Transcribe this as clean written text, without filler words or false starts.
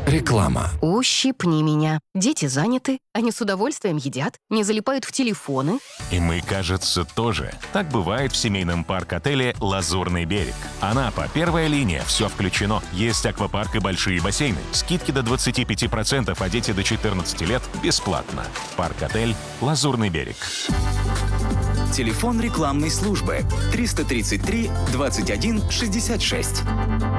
Реклама. Ущипни меня. Дети заняты, они с удовольствием едят, не залипают в телефоны. И мы, кажется, тоже. Так бывает в семейном парк-отеле «Лазурный берег». Анапа, первая линия, все включено. Есть аквапарк и большие бассейны. Скидки до 25%, а дети до 14 лет бесплатно. Парк-отель «Лазурный берег». Телефон рекламной службы 333 21 66.